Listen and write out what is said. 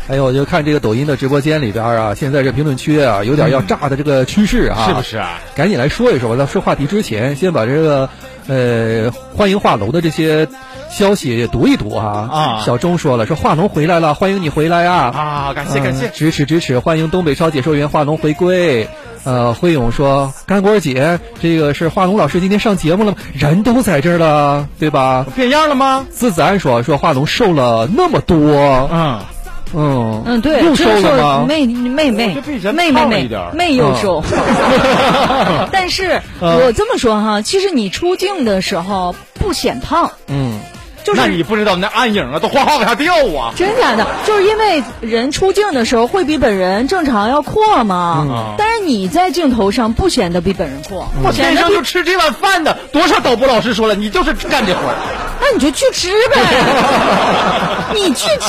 哎呦，我就看这个抖音的直播间里边啊，现在这评论区啊，有点要炸的这个趋势啊， 是不是啊？ 赶紧来说一说吧。在说话题之前，先把这个欢迎华龙的这些消息读一读啊。小钟说了，说华龙回来了，欢迎你回来呀！ 啊，感谢感谢， 支持，欢迎东北超解说员华龙回归。辉勇说，干果姐，这个是华龙老师今天上节目了吗？人都在这儿了，对吧？ 变样了吗？ 自子安说华龙瘦了那么多， 对， 又瘦了吗？ 妹又瘦。但是我这么说哈，其实你出镜的时候不显胖，就是那你不知道那暗影啊都哗哗往下掉啊！ 真假的，就是因为人出镜的时候会比本人正常要阔嘛，但是你在镜头上不显得比本人阔。 我天生就吃这碗饭的，多少导播老师说了，你就是干这活儿， 那你就去吃呗，你去